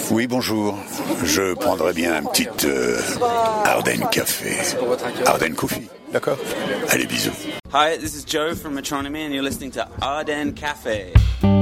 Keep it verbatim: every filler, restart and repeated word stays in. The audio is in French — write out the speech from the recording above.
Oui, bonjour. Je prendrais bien un petit euh, Ardennes Café. Ardennes Coffee, d'accord? Allez, bisous. Hi, this is Joe from Metronomy and you're listening to Ardennes Cafe.